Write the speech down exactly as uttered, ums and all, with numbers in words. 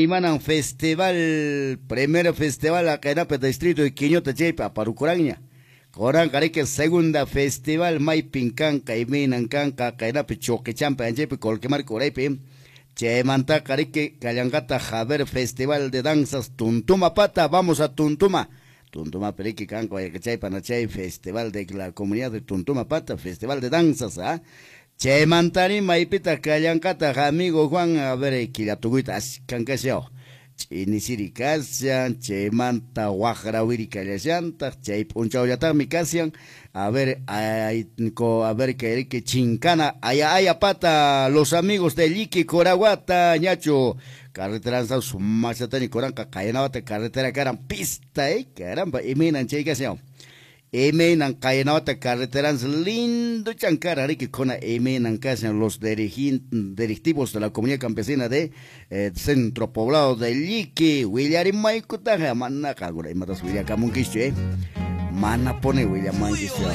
Imanan festival, primer festival acá en el distrito de Quiñota, Chepa, Parucuraña. Corán careque segunda festival Maipincanca y Minancanca, Cainape Choquechampa, en Chepe, Colquemar Corepe. Chemanta careque Callangata Javer Festival de Danzas Tuntuma Pata, vamos a Tuntuma. Tuntuma Perique Canco, Ayacachay, Panachay, Festival de la Comunidad de Tuntuma Pata, Festival de Danzas, ¿ah? Chemantani Maipita Callangata, amigo Juan, a ver, Quilatuguita, Cancaseo. Chinisiri Casian, Chemanta Guajrawiri Callayanta, Chay Punchao Yatami Casian, a ver, a ver que que Chincana, allá, allá pata, los amigos de Liqui Coraguata, ñacho, carretera su machatani Coranca, Cayanabate, carretera que eran pista, eh, caramba, y minan Chay Casian. Emenan Cayanabate, carreteras lindo chancara, que con Emenan Casian, los directivos de la comunidad campesina de eh, centro poblado de Liqui, William Maikutaja, Manna, Cagura, y Matas William Camunquiche, Mana pone William Maikutaja.